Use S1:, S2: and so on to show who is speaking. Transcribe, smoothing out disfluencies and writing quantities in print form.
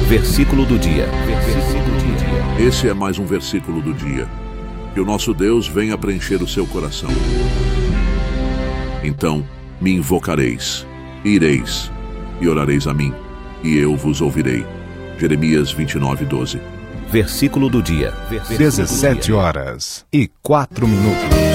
S1: Versículo do dia.
S2: Esse é mais um versículo do dia. Que o nosso Deus venha preencher o seu coração. Então me invocareis, ireis e orareis a mim, e eu vos ouvirei. Jeremias 29:12.
S1: Versículo do dia.
S3: 17 horas e 4 minutos.